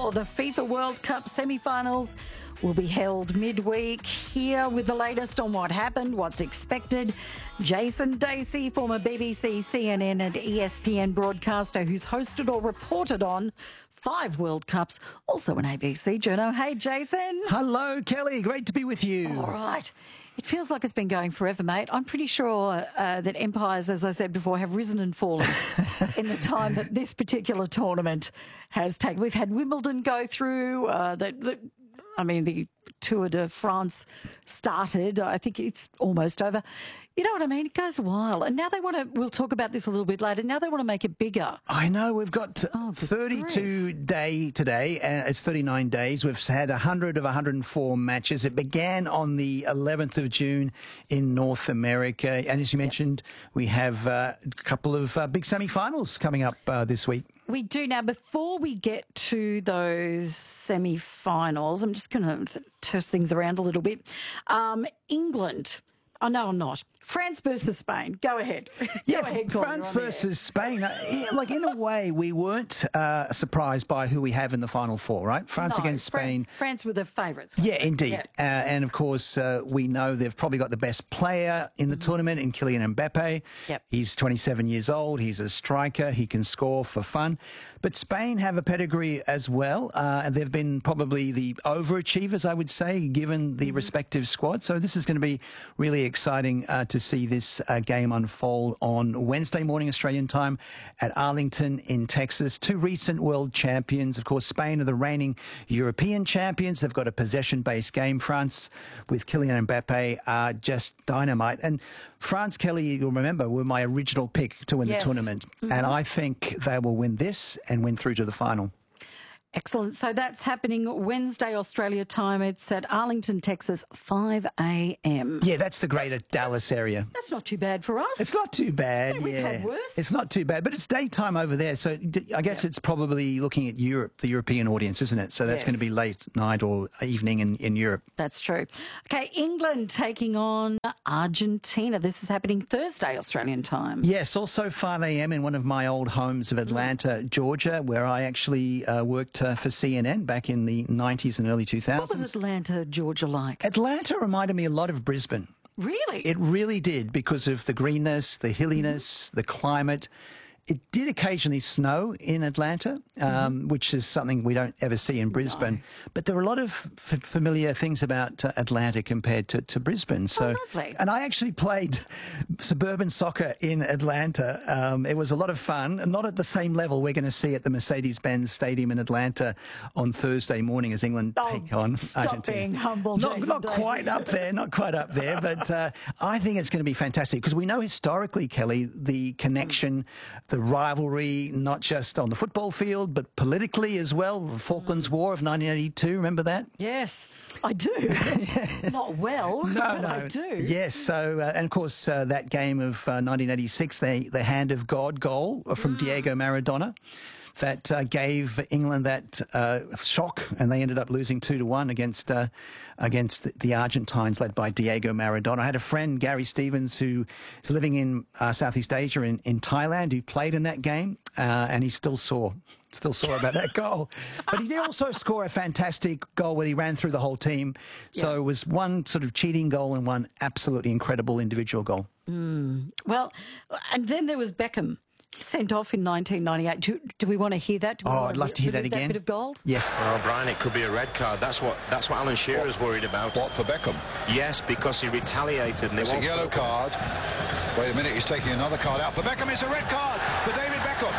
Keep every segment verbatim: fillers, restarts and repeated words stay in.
for the FIFA World Cup semi-finals will be held midweek. Here with the latest on what happened, what's expected, Jason Dacey, former B B C, C N N and E S P N broadcaster who's hosted or reported on five World Cups, also an A B C journo. Hey, Jason. Hello, Kelly. Great to be with you. All right. It feels like it's been going forever, mate. I'm pretty sure uh, that empires, as I said before, have risen and fallen in the time that this particular tournament has taken. We've had Wimbledon go through. Uh, the, the, I mean, the Tour de France started. I think it's almost over. You know what I mean? It goes a while. And now they want to, we'll talk about this a little bit later, now they want to make it bigger. I know. We've got oh, thirty-two day today. Uh, it's thirty-nine days. We've had one hundred of one hundred four matches. It began on the eleventh of June in North America. And as you mentioned, yep. we have uh, a couple of uh, big semi-finals coming up uh, this week. We do. Now, before we get to those semi-finals, I'm just going to toss things around a little bit. Um, England. Oh, no, I'm not. France versus Spain. Go ahead. Yeah, Go ahead, France versus Spain. Like, in a way, we weren't uh, surprised by who we have in the final four, right? France no, against Spain. Fran- France were the favourites. Yeah, indeed. Yeah. Uh, and, of course, uh, we know they've probably got the best player in the mm-hmm. tournament in Kylian Mbappe. Yep. He's twenty-seven years old. He's a striker. He can score for fun. But Spain have a pedigree as well. Uh, and they've been probably the overachievers, I would say, given the mm-hmm. respective squad. So this is going to be really exciting uh, to see this uh, game unfold on Wednesday morning Australian time at Arlington in Texas. Two recent world champions. Of course, Spain are the reigning European champions. They've got a possession-based game. France, with Kylian Mbappe, are just dynamite. And France, Kelly, you'll remember, were my original pick to win yes. the tournament. Mm-hmm. And I think they will win this and win through to the final. Excellent. So that's happening Wednesday, Australia time. It's at Arlington, Texas, five a m. Yeah, that's the greater that's, Dallas that's, area. That's not too bad for us. It's not too bad. Yeah, we've yeah. had worse. It's not too bad, but it's daytime over there. So I guess yeah. it's probably looking at Europe, the European audience, isn't it? So that's yes. going to be late night or evening in, in Europe. That's true. Okay, England taking on Argentina. This is happening Thursday, Australian time. Yes, also five a m in one of my old homes of Atlanta, Georgia, where I actually uh, worked Uh, for C N N back in the nineties and early two thousands. What was Atlanta, Georgia like? Atlanta reminded me a lot of Brisbane. Really? It really did, because of the greenness, the hilliness, mm-hmm. the climate. It did occasionally snow in Atlanta, um, mm-hmm. which is something we don't ever see in Brisbane. No. But there were a lot of f- familiar things about uh, Atlanta compared to, to Brisbane. So, oh, lovely. And I actually played suburban soccer in Atlanta. Um, it was a lot of fun, and not at the same level we're going to see at the Mercedes-Benz Stadium in Atlanta on Thursday morning as England oh, take on stop Argentina. Being humble, not, Jason not Dacey. quite up there, not quite up there, but uh, I think it's going to be fantastic, because we know historically, Kelly, the connection, the rivalry, not just on the football field, but politically as well. The Falklands War of nineteen eighty-two, remember that? Yes, I do. Not well, no, but no. I do. Yes, so, uh, and of course, uh, that game of uh, nineteen eighty-six, the, the Hand of God goal from mm. Diego Maradona, that uh, gave England that uh, shock, and they ended up losing two to one against uh, against the, the Argentines, led by Diego Maradona. I had a friend, Gary Stevens, who is living in uh, Southeast Asia in, in Thailand, who played in that game, uh, and he still saw still saw about that goal. But he did also score a fantastic goal where he ran through the whole team. So yeah. it was one sort of cheating goal and one absolutely incredible individual goal. Mm. Well, and then there was Beckham, sent off in nineteen ninety-eight. Do, do we want to hear that? Oh, I'd love to hear that again. That bit of gold? Yes. Well, Brian, it could be a red card. That's what that's what Alan Shearer's what, worried about. What, for Beckham? Yes, because he retaliated. And it's a yellow card. Wait a minute, he's taking another card out for Beckham. It's a red card for David Beckham.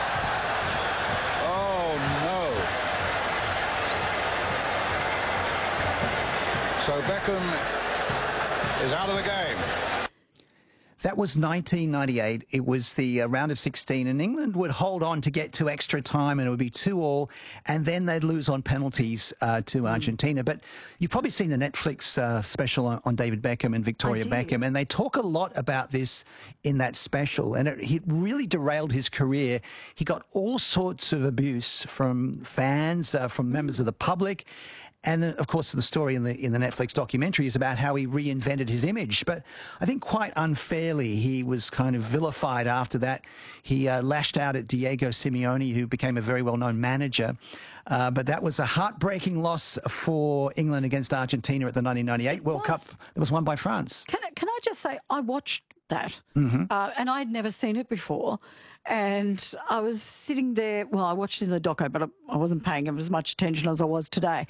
Oh, no. So Beckham is out of the game. That was nineteen ninety-eight. It was the uh, round of sixteen, and England would hold on to get to extra time, and it would be two all, and then they'd lose on penalties uh, to mm. Argentina. But you've probably seen the Netflix uh, special on, on David Beckham and Victoria Beckham, and they talk a lot about this in that special, and it, it really derailed his career. He got all sorts of abuse from fans, uh, from members of the public. And then, of course, the story in the in the Netflix documentary is about how he reinvented his image. But I think quite unfairly, he was kind of vilified after that. He uh, lashed out at Diego Simeone, who became a very well-known manager. Uh, but that was a heartbreaking loss for England against Argentina at the nineteen ninety-eight World Cup. It was won by France. Can I, can I just say, I watched that, Mm-hmm. uh, and I'd never seen it before. And I was sitting there, well, I watched it in the doco, but I, I wasn't paying him as much attention as I was today.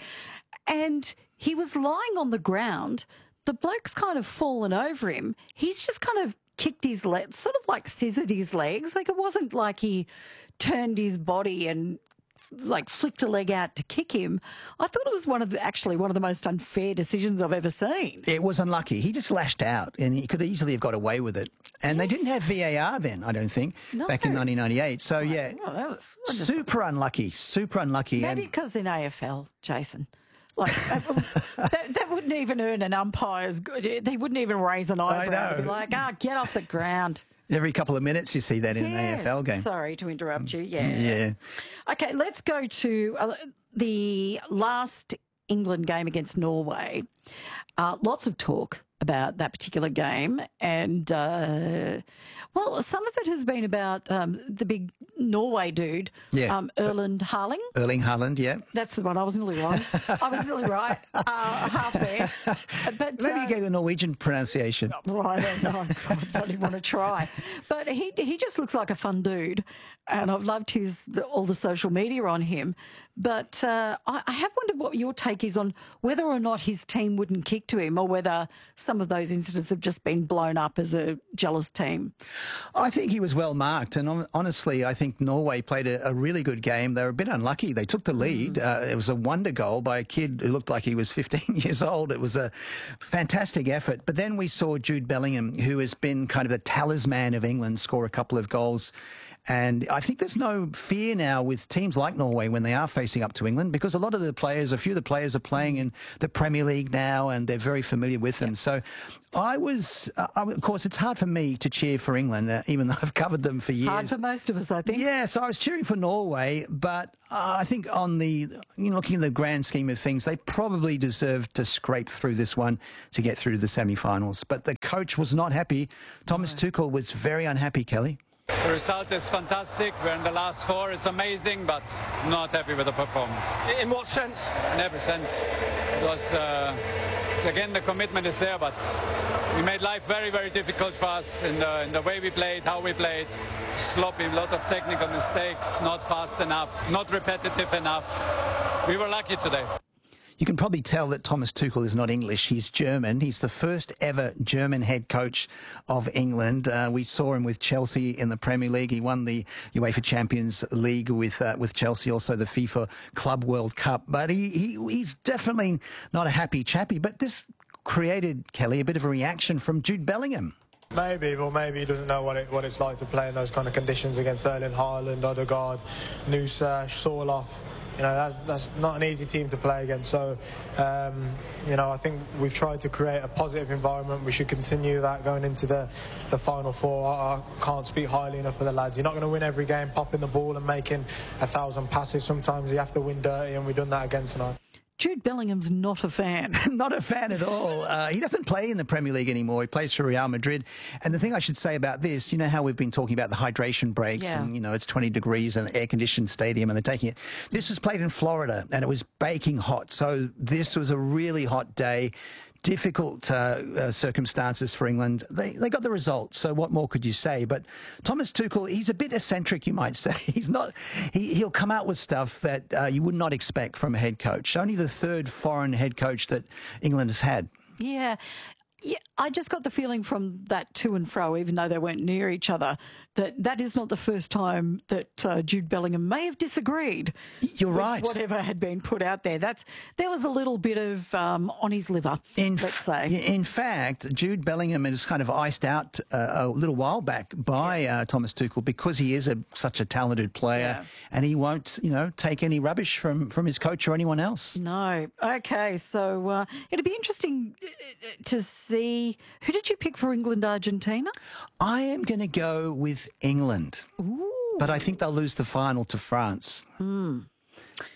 And he was lying on the ground. The bloke's kind of fallen over him. He's just kind of kicked his legs, sort of like scissored his legs. Like it wasn't like he turned his body and like flicked a leg out to kick him. I thought it was one of the, actually one of the most unfair decisions I've ever seen. It was unlucky. He just lashed out, and he could easily have got away with it. And they didn't have V A R then, I don't think, No. back in nineteen ninety-eight. So, yeah, Well, that was, I just- super unlucky, super unlucky. maybe And because in A F L, Jason, like that, that wouldn't even earn an umpire's good. They wouldn't even raise an eyebrow. know. They'd be like, ah, get off the ground. every couple of minutes you see that in an Yes. A F L game. Sorry to interrupt you. Yeah. Yeah. Okay, let's go to uh, the last England game against Norway. Uh, lots of talk about that particular game, and uh, well, some of it has been about um, the big Norway dude, Yeah. um, Erland Harling. Erling Haaland, yeah. That's the one. I was nearly right. I was nearly right. Uh, half there. But Maybe uh, you gave the Norwegian pronunciation. Well, I don't know. I don't even want to try. But he he just looks like a fun dude, and I've loved his the, all the social media on him. But uh, I, I have wondered what your take is on whether or not his team wouldn't kick to him, or whether some of those incidents have just been blown up as a jealous team. I think he was well marked, and hon- honestly, I think Norway played a, a really good game. They were a bit unlucky. They took the lead. Uh, it was a wonder goal by a kid who looked like he was fifteen years old. It was a fantastic effort. But then we saw Jude Bellingham, who has been kind of the talisman of England, score a couple of goals. And I think there's no fear now with teams like Norway when they are facing up to England, because a lot of the players, a few of the players are playing in the Premier League now, and they're very familiar with them. So I was, uh, I, of course, it's hard for me to cheer for England, uh, even though I've covered them for years. Hard for most of us, I think. Yeah, so I was cheering for Norway, but uh, I think on the, you know, looking at the grand scheme of things, they probably deserved to scrape through this one to get through to the semi-finals. But the coach was not happy. Thomas Tuchel was very unhappy, Kelly. The result is fantastic. We're in the last four. It's amazing, but not happy with the performance. In what sense? In every sense. It was, uh, it's again, the commitment is there, but we made life very, very difficult for us in the, in the way we played, how we played. Sloppy, a lot of technical mistakes, not fast enough, not repetitive enough. We were lucky today. You can probably tell that Thomas Tuchel is not English. He's German. He's the first ever German head coach of England. Uh, we saw him with Chelsea in the Premier League. He won the UEFA Champions League with uh, with Chelsea, also the FIFA Club World Cup. But he, he he's definitely not a happy chappy. But this created, Kelly, a bit of a reaction from Jude Bellingham. Maybe, but maybe he doesn't know what it, what it's like to play in those kind of conditions against Erling Haaland, Odegaard, Nusa, Sorloth. You know, that's, that's not an easy team to play against. So, um, you know, I think we've tried to create a positive environment. We should continue that going into the, the Final Four. I, I can't speak highly enough for the lads. You're not going to win every game popping the ball and making a thousand passes. Sometimes you have to win dirty, and we've done that again tonight. Jude Bellingham's not a fan. Not a fan at all. Uh, he doesn't play in the Premier League anymore. He plays for Real Madrid. And the thing I should say about this, you know how we've been talking about the hydration breaks, Yeah. and, you know, it's twenty degrees and air-conditioned stadium and they're taking it. This was played in Florida and it was baking hot. So this was a really hot day. Difficult uh, uh, circumstances for England. They they got the result. So what more could you say? But Thomas Tuchel, he's a bit eccentric, you might say. He's not. He he'll come out with stuff that uh, you would not expect from a head coach. Only the third foreign head coach that England has had. Yeah. Yeah, I just got the feeling from that to and fro, even though they weren't near each other, that that is not the first time that uh, Jude Bellingham may have disagreed. You're with right. Whatever had been put out there, that's there was a little bit of um, on his liver. In let's say. In fact, Jude Bellingham is kind of iced out uh, a little while back by uh, Thomas Tuchel because he is a, such a talented player, Yeah. and he won't, you know, take any rubbish from from his coach or anyone else. No. Okay, so uh, it'd be interesting to see. Who did you pick for England, Argentina? I am going to go with England, Ooh. but I think they'll lose the final to France.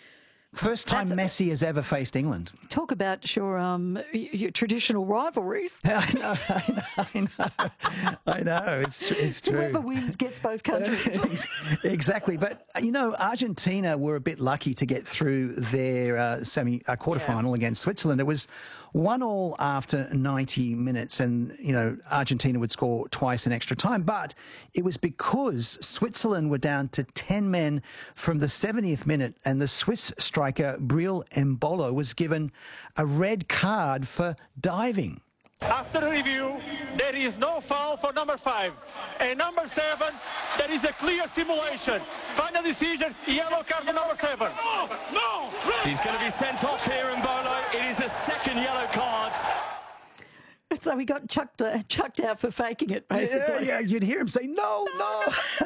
First time That's- Messi has ever faced England. Talk about your um your traditional rivalries. I know, I know, I know. I know. It's tr- it's true. Whoever wins gets both countries. Exactly. But, you know, Argentina were a bit lucky to get through their uh, semi uh, quarterfinal against Switzerland. It was one all after ninety minutes, and, you know, Argentina would score twice in extra time. But it was because Switzerland were down to ten men from the seventieth minute, and the Swiss striker Breel Embolo was given a red card for diving. After review, there is no foul for number five. And number seven, there is a clear simulation. Final decision, yellow card for number seven. No, no, He's going to be sent off here, Embolo. It is a second yellow card. So we got chucked uh, chucked out for faking it, basically. Yeah, yeah, you'd hear him say, no, no.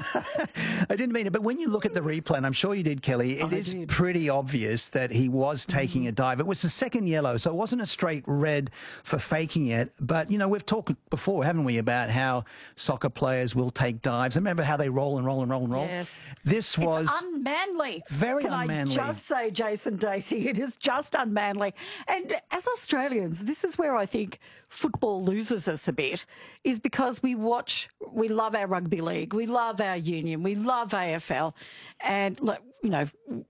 I didn't mean it. But when you look at the replay, and I'm sure you did, Kelly, it I is did. pretty obvious that he was taking Mm. a dive. It was the second yellow, so it wasn't a straight red for faking it. But, you know, we've talked before, haven't we, about how soccer players will take dives. Remember how they roll and roll and roll and roll? Yes. This was... It's unmanly. Very Can unmanly. I just say, Jason Dacey, it is just unmanly. And as Australians, this is where I think football loses us a bit, is because we watch, we love our rugby league, we love our union, we love A F L, and, look, you know,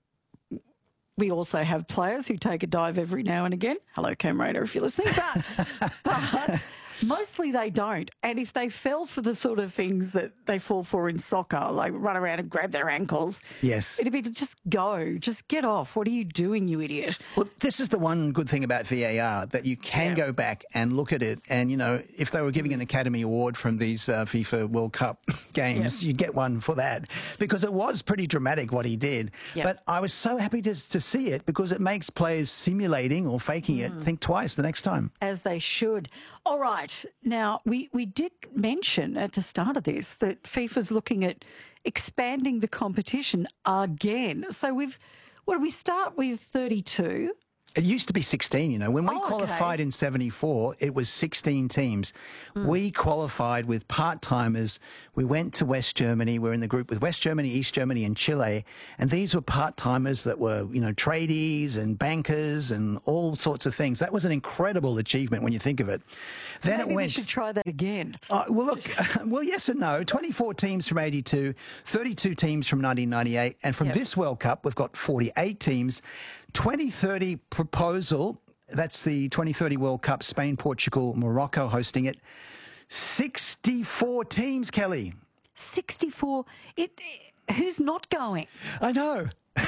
we also have players who take a dive every now and again. Hello, Cam Raider, if you're listening. But, but mostly they don't. And if they fell for the sort of things that they fall for in soccer, like run around and grab their ankles, Yes. it'd be to just go, just get off. What are you doing, you idiot? Well, this is the one good thing about V A R, that you can Yeah. go back and look at it. And, you know, if they were giving an Academy Award from these uh, FIFA World Cup games, you'd get one for that, because it was pretty dramatic what he did. Yeah. But I was so happy to, to see it, because it makes players simulating or faking it think twice the next time. As they should. All right. Now, we, we did mention at the start of this that FIFA's looking at expanding the competition again. So we've, what do we start with, thirty-two? It used to be sixteen, you know. When we Oh, okay. qualified in seventy-four, it was sixteen teams. Hmm. We qualified with part-timers. We went to West Germany. We're in the group with West Germany, East Germany and Chile. And these were part-timers that were, you know, tradies and bankers and all sorts of things. That was an incredible achievement when you think of it. Then Maybe it went... we should try that again. Uh, well, look, well, yes and no. twenty-four teams from eighty-two, thirty-two teams from nineteen ninety-eight, and from Yep. this World Cup, we've got forty-eight teams. twenty thirty proposal, that's the twenty thirty World Cup, Spain, Portugal, Morocco hosting it. sixty-four teams, Kelly. sixty-four. It, who's not going? I know.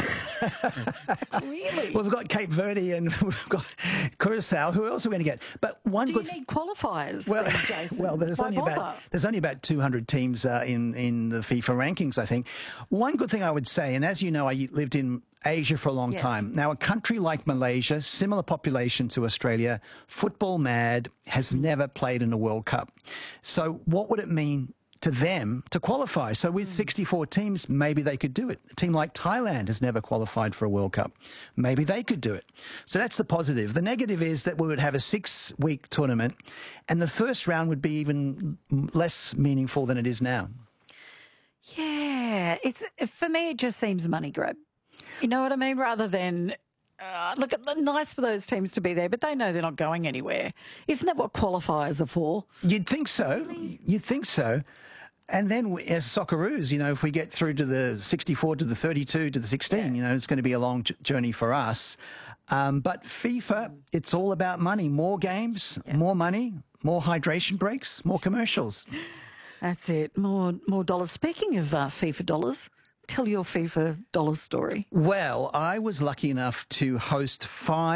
Really? Well, we've got Cape Verde and we've got Curacao. Who else are we going to get? But one Do you good... need qualifiers, Well, then, Jason? well, there's Why only bother? about there's only about two hundred teams uh, in in the FIFA rankings, I think. One good thing I would say, and as you know, I lived in Asia for a long Yes. time. Now, a country like Malaysia, similar population to Australia, football mad, has never played in a World Cup. So, what would it mean to them to qualify? So with sixty-four teams, maybe they could do it. A team like Thailand has never qualified for a World Cup. Maybe they could do it. So that's the positive. The negative is that we would have a six-week tournament, and the first round would be even less meaningful than it is now. Yeah, it's for me. It just seems money grab. You know what I mean? Rather than uh, look, nice for those teams to be there, but they know they're not going anywhere. Isn't that what qualifiers are for? You'd think so. You'd think so. And then we- as Socceroos, you know, if we get through to the sixty-four, to the thirty-two, to the sixteen, you know, it's going to be a long j- journey for us. Um, but FIFA, it's all about money. More games, more money, more hydration breaks, more commercials. That's it. More more dollars. Speaking of uh, FIFA dollars, tell your FIFA dollars story. Well, I was lucky enough to host five